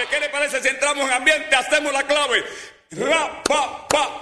¿Qué le parece si entramos en ambiente? Hacemos la clave. Ra, pa, pa.